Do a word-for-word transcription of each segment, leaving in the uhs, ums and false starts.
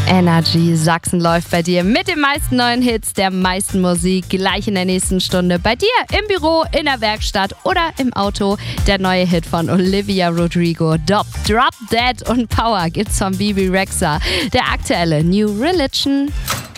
Energy Sachsen läuft bei dir mit den meisten neuen Hits, der meisten Musik, gleich in der nächsten Stunde. Bei dir im Büro, in der Werkstatt oder im Auto. Der neue Hit von Olivia Rodrigo, Drop, Drop Dead und Power gibt's von Bibi Rexha. Der aktuelle New Religion.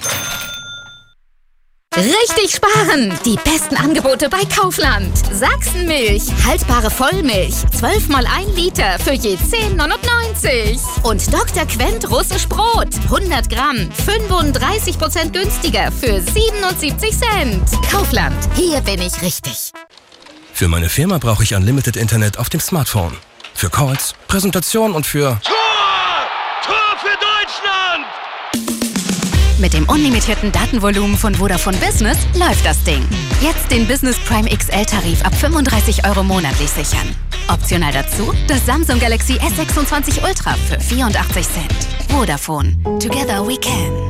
Richtig sparen! Die besten Angebote bei Kaufland. Sachsenmilch, haltbare Vollmilch, zwölf mal ein Liter für je zehn neunundneunzig. Und Doktor Quent russisch Brot, hundert Gramm, fünfunddreißig Prozent günstiger für siebenundsiebzig Cent. Kaufland, hier bin ich richtig. Für meine Firma brauche ich Unlimited Internet auf dem Smartphone. Für Calls, Präsentation und für... Tor! Tor für Deutschland! Mit dem unlimitierten Datenvolumen von Vodafone Business läuft das Ding. Jetzt den Business Prime X L-Tarif ab fünfunddreißig Euro monatlich sichern. Optional dazu das Samsung Galaxy S sechsundzwanzig Ultra für vierundachtzig Cent. Vodafone. Together we can.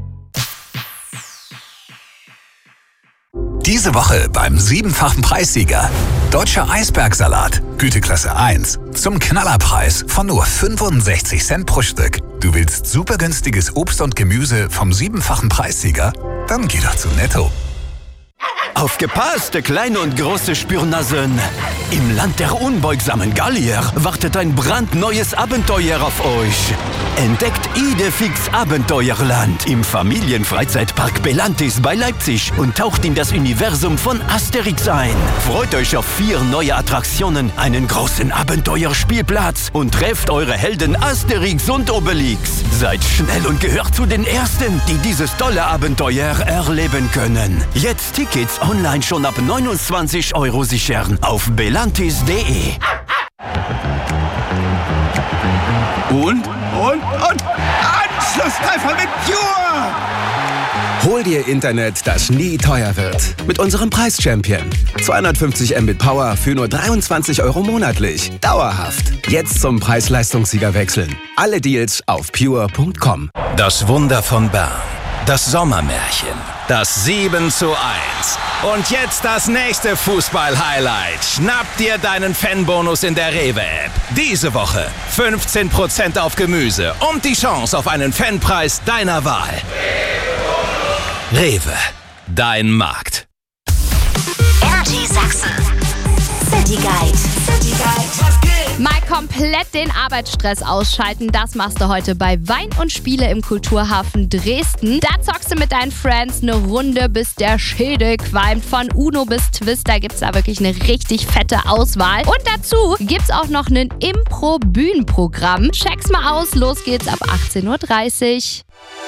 Diese Woche beim siebenfachen Preissieger. Deutscher Eisbergsalat, Güteklasse eins. Zum Knallerpreis von nur fünfundsechzig Cent pro Stück. Du willst super günstiges Obst und Gemüse vom siebenfachen Preissieger? Dann geh doch zu Netto. Aufgepasst, kleine und große Spürnasen! Im Land der unbeugsamen Gallier wartet ein brandneues Abenteuer auf euch. Entdeckt Idefix Abenteuerland im Familienfreizeitpark Belantis bei Leipzig und taucht in das Universum von Asterix ein. Freut euch auf vier neue Attraktionen, einen großen Abenteuerspielplatz und trefft eure Helden Asterix und Obelix. Seid schnell und gehört zu den Ersten, die dieses tolle Abenteuer erleben können. Jetzt Tickets online schon ab neunundzwanzig Euro sichern auf belantis punkt de. Und, und, und, Anschlusstreffer mit Pure! Hol dir Internet, das nie teuer wird. Mit unserem Preis-Champion. zweihundertfünfzig Mbit Power für nur dreiundzwanzig Euro monatlich. Dauerhaft. Jetzt zum Preis-Leistungssieger wechseln. Alle Deals auf pure punkt com. Das Wunder von Bern. Das Sommermärchen. Das sieben zu eins. Und jetzt das nächste Fußball-Highlight. Schnapp dir deinen Fanbonus in der Rewe-App. Diese Woche fünfzehn Prozent auf Gemüse und die Chance auf einen Fanpreis deiner Wahl. Rewe, dein Markt. Energy Sachsen. City Guide. City Guide. Mal komplett den Arbeitsstress ausschalten, das machst du heute bei Wein und Spiele im Kulturhafen Dresden. Da zockst du mit deinen Friends eine Runde, bis der Schädel qualmt. Von Uno bis Twister gibt's da wirklich eine richtig fette Auswahl. Und dazu gibt's auch noch ein Impro-Bühnenprogramm. Check's mal aus, los geht's ab achtzehn Uhr dreißig.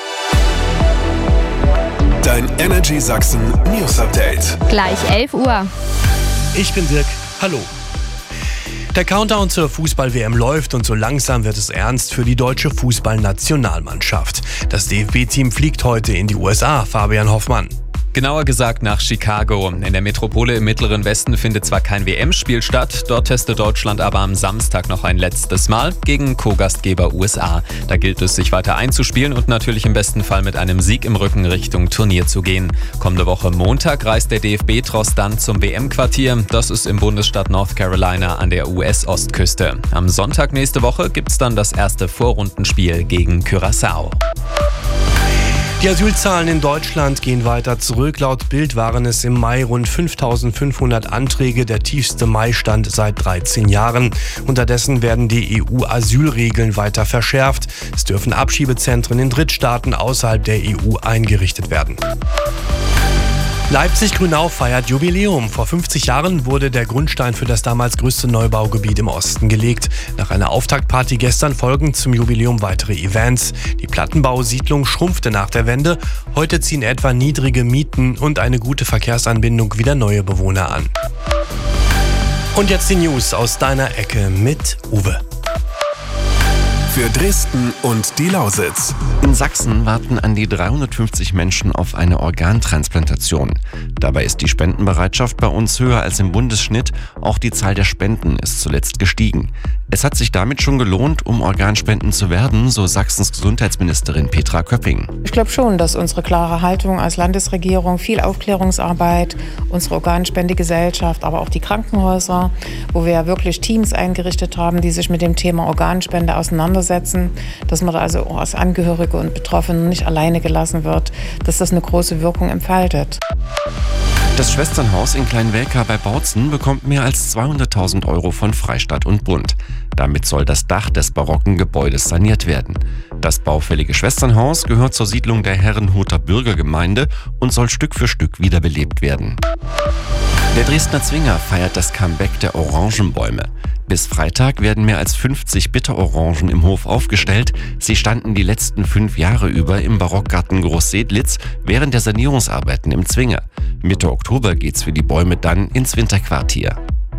Dein Energy Sachsen News Update. Gleich elf Uhr. Ich bin Dirk. Hallo. Der Countdown zur Fußball-W M läuft und so langsam wird es ernst für die deutsche Fußballnationalmannschaft. Das D F B-Team fliegt heute in die U S A, Fabian Hoffmann. Genauer gesagt nach Chicago. In der Metropole im Mittleren Westen findet zwar kein W M-Spiel statt, dort testet Deutschland aber am Samstag noch ein letztes Mal gegen Co-Gastgeber U S A. Da gilt es, sich weiter einzuspielen und natürlich im besten Fall mit einem Sieg im Rücken Richtung Turnier zu gehen. Kommende Woche Montag reist der D F B-Tross dann zum W M-Quartier. Das ist im Bundesstaat North Carolina an der U S-Ostküste. Am Sonntag nächste Woche gibt's dann das erste Vorrundenspiel gegen Curaçao. Die Asylzahlen in Deutschland gehen weiter zurück. Laut Bild waren es im Mai rund fünftausendfünfhundert Anträge, der tiefste Mai-Stand seit dreizehn Jahren. Unterdessen werden die E U-Asylregeln weiter verschärft. Es dürfen Abschiebezentren in Drittstaaten außerhalb der E U eingerichtet werden. Leipzig-Grünau feiert Jubiläum. Vor fünfzig Jahren wurde der Grundstein für das damals größte Neubaugebiet im Osten gelegt. Nach einer Auftaktparty gestern folgen zum Jubiläum weitere Events. Die Plattenbausiedlung schrumpfte nach der Wende. Heute ziehen etwa niedrige Mieten und eine gute Verkehrsanbindung wieder neue Bewohner an. Und jetzt die News aus deiner Ecke mit Uwe. Für Dresden und die Lausitz. In Sachsen warten an die dreihundertfünfzig Menschen auf eine Organtransplantation. Dabei ist die Spendenbereitschaft bei uns höher als im Bundesschnitt. Auch die Zahl der Spenden ist zuletzt gestiegen. Es hat sich damit schon gelohnt, um Organspenden zu werden, so Sachsens Gesundheitsministerin Petra Köpping. Ich glaube schon, dass unsere klare Haltung als Landesregierung, viel Aufklärungsarbeit, unsere Organspendegesellschaft, aber auch die Krankenhäuser, wo wir ja wirklich Teams eingerichtet haben, die sich mit dem Thema Organspende auseinandersetzen, setzen, dass man da also auch als Angehörige und Betroffene nicht alleine gelassen wird, dass das eine große Wirkung entfaltet. Das Schwesternhaus in Kleinwelka bei Bautzen bekommt mehr als zweihunderttausend Euro von Freistaat und Bund. Damit soll das Dach des barocken Gebäudes saniert werden. Das baufällige Schwesternhaus gehört zur Siedlung der Herrenhuter Bürgergemeinde und soll Stück für Stück wiederbelebt werden. Der Dresdner Zwinger feiert das Comeback der Orangenbäume. Bis Freitag werden mehr als fünfzig Bitterorangen im Hof aufgestellt. Sie standen die letzten fünf Jahre über im Barockgarten Großsedlitz während der Sanierungsarbeiten im Zwinger. Mitte Oktober geht's für die Bäume dann ins Winterquartier.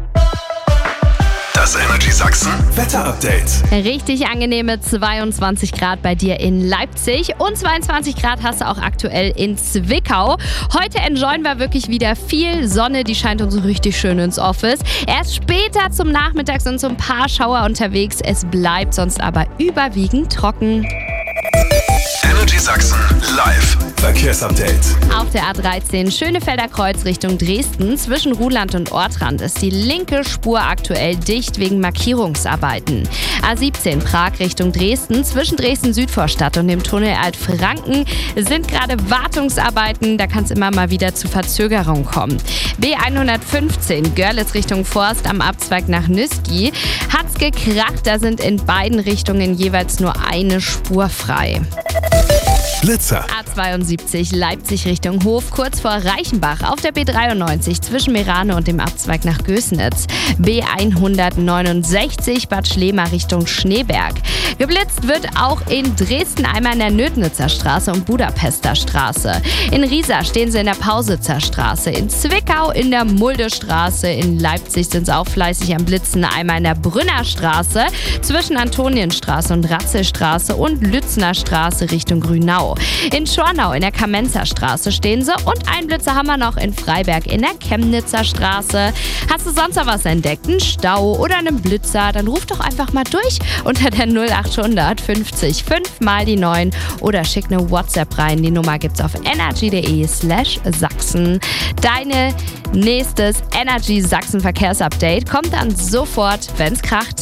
Das Energy Sachsen Wetterupdate. Richtig angenehme zweiundzwanzig Grad bei dir in Leipzig und zweiundzwanzig Grad hast du auch aktuell in Zwickau. Heute enjoyen wir wirklich wieder viel Sonne, die scheint uns so richtig schön ins Office. Erst später zum Nachmittag sind so ein paar Schauer unterwegs. Es bleibt sonst aber überwiegend trocken. Energy Sachsen live Verkehrsupdate. Auf der A dreizehn Schönefelder Kreuz Richtung Dresden zwischen Ruhland und Ortrand ist die linke Spur aktuell dicht wegen Markierungsarbeiten. A siebzehn Prag Richtung Dresden zwischen Dresden-Südvorstadt und dem Tunnel Altfranken sind gerade Wartungsarbeiten, da kann es immer mal wieder zu Verzögerungen kommen. B hundertfünfzehn Görlitz Richtung Forst am Abzweig nach Nüski hat's gekracht, da sind in beiden Richtungen jeweils nur eine Spur frei. Blitzer. A zweiundsiebzig Leipzig Richtung Hof, kurz vor Reichenbach auf der B dreiundneunzig zwischen Merane und dem Abzweig nach Gößnitz. B hundertneunundsechzig Bad Schlema Richtung Schneeberg. Geblitzt wird auch in Dresden einmal in der Nödnitzer Straße und Budapester Straße. In Riesa stehen sie in der Pausitzer Straße. In Zwickau in der Muldestraße. In Leipzig sind sie auch fleißig am Blitzen. Einmal in der Brünner Straße zwischen Antonienstraße und Ratzelstraße und Lützner Straße Richtung Grünau. In Schornau in der Kamenzer Straße stehen sie und einen Blitzer haben wir noch in Freiberg in der Chemnitzer Straße. Hast du sonst noch was entdeckt? Einen Stau oder einen Blitzer? Dann ruf doch einfach mal durch unter der null achthundert fünfzig fünf mal die neun oder schick eine WhatsApp rein. Die Nummer gibt's auf energy.de slash Sachsen. Deine nächstes Energy Sachsen Verkehrsupdate kommt dann sofort, wenn's kracht.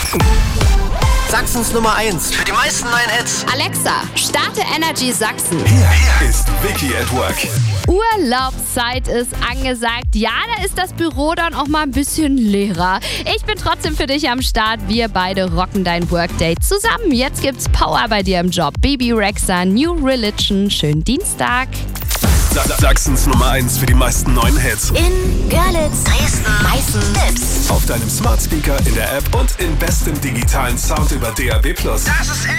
Sachsens Nummer eins für die meisten neuen Hits. Alexa, starte Energy Sachsen. Hier ist Vicky at Work. Urlaubszeit ist angesagt. Ja, da ist das Büro dann auch mal ein bisschen leerer. Ich bin trotzdem für dich am Start. Wir beide rocken dein Workday zusammen. Jetzt gibt's Power bei dir im Job. Baby Rexha, New Religion. Schönen Dienstag. Sachsens Nummer eins für die meisten neuen Hits. In Görlitz, Dresden, Meißen, Lips. Auf deinem Smart Speaker, in der App und in bestem digitalen Sound über D A B plus. Das ist